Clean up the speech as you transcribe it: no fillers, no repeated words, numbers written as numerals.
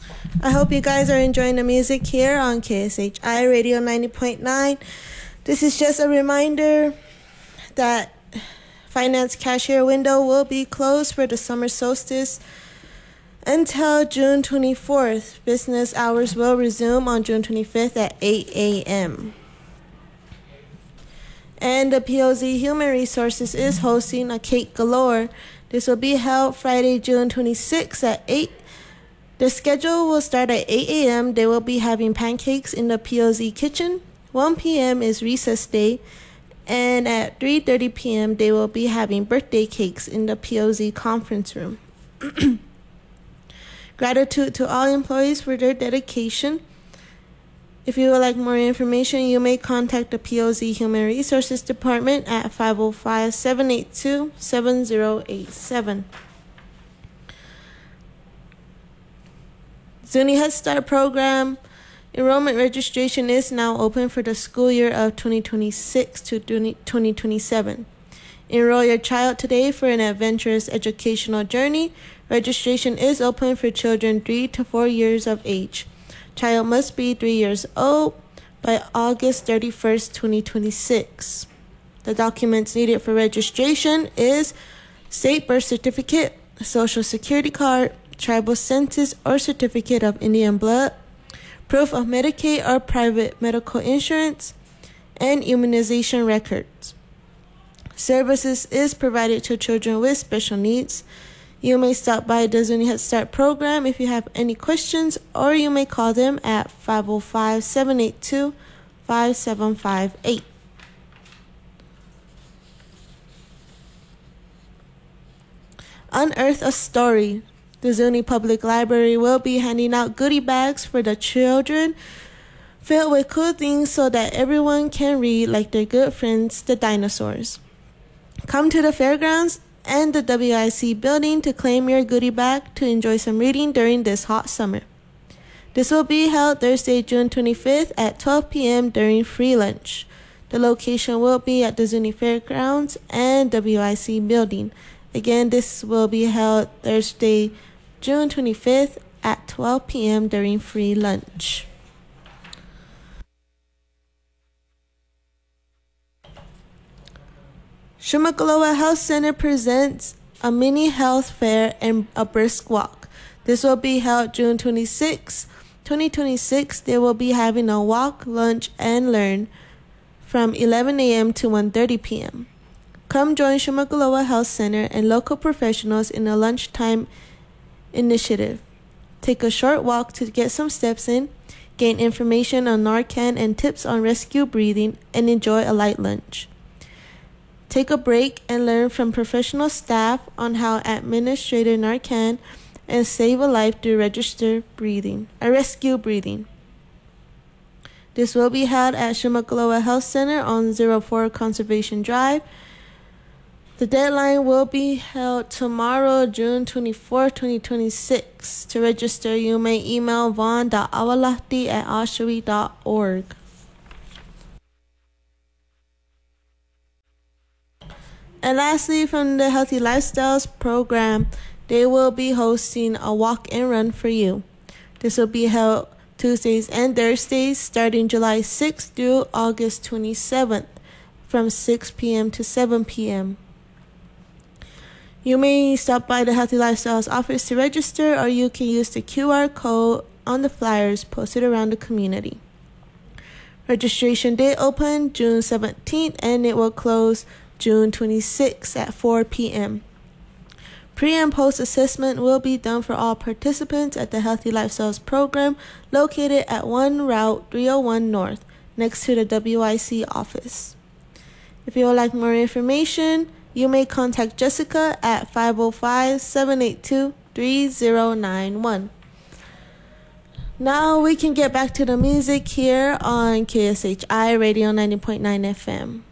I hope you guys are enjoying the music here on KSHI Radio 90.9. This is just a reminder that finance cashier window will be closed for the summer solstice until June 24th. Business hours will resume on June 25th at 8 a.m. And the POZ Human Resources is hosting a Cake Galore. This will be held Friday, June 26th at 8. The schedule will start at 8 a.m. They will be having pancakes in the POZ kitchen. 1 p.m. is recess day. And at 3:30 p.m. they will be having birthday cakes in the POZ conference room. Gratitude to all employees for their dedication. If you would like more information, you may contact the POZ Human Resources Department at 505-782-7087. Zuni Head Start program enrollment registration is now open for the school year of 2026 to 2027. Enroll your child today for an adventurous educational journey. Registration is open for children 3 to 4 years of age. Child must be 3 years old by August 31st, 2026. The documents needed for registration is state birth certificate, social security card, tribal census or certificate of Indian blood, proof of Medicaid or private medical insurance, and immunization records. Services is provided to children with special needs. You may stop by the Zuni Head Start program if you have any questions, or you may call them at 505-782-5758. Unearth a story. The Zuni Public Library will be handing out goodie bags for the children filled with cool things so that everyone can read like their good friends, the dinosaurs. Come to the fairgrounds and the WIC building to claim your goodie bag to enjoy some reading during this hot summer. This will be held Thursday, June 25th at 12 p.m. during free lunch. The location will be at the Zuni Fairgrounds and WIC building. Again, this will be held Thursday, June 25th at 12 p.m. during free lunch. Shumakaloa Health Center presents a mini health fair and a brisk walk. This will be held June 26, 2026. They will be having a walk, lunch, and learn from 11 a.m. to 1:30 p.m. Come join Shumakaloa Health Center and local professionals in a lunchtime initiative. Take a short walk to get some steps in, gain information on Narcan and tips on rescue breathing, and enjoy a light lunch. Take a break and learn from professional staff on how to administer Narcan and save a life through rescue breathing. This will be held at Shumakaloa Health Center on 04 Conservation Drive. The deadline will be held tomorrow, June 24, 2026. To register, you may email vaughn.awalahti@oshawi.org. And lastly, from the Healthy Lifestyles program, they will be hosting a walk and run for you. This will be held Tuesdays and Thursdays starting July 6th through August 27th from 6 p.m. to 7 p.m. You may stop by the Healthy Lifestyles office to register, or you can use the QR code on the flyers posted around the community. Registration day open June 17th and it will close June 26th at 4 p.m. Pre and post assessment will be done for all participants at the Healthy Lifestyles program located at 1 Route 301 North next to the WIC office. If you would like more information, you may contact Jessica at 505-782-3091. Now we can get back to the music here on KSHI Radio 90.9 FM.